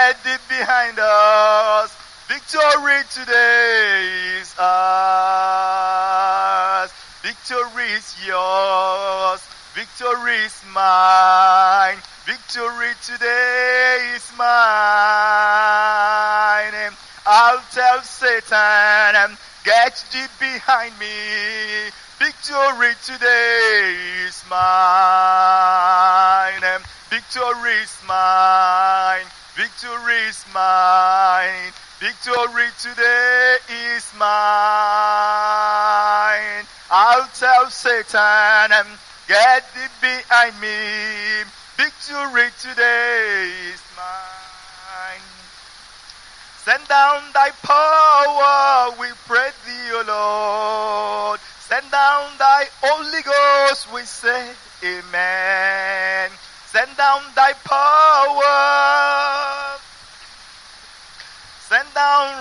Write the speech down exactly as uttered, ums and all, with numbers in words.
get thee behind us. Victory today is ours. Victory is yours. Victory is mine. Victory today is mine. I'll tell Satan, get thee behind me. Victory today is mine. Victory is mine. Victory is mine. Victory today is mine. I'll tell Satan, get thee behind me. Victory today is mine. Send down thy power, we pray thee, O Lord. Send down thy Holy Ghost, we say amen. Send down thy power. Send down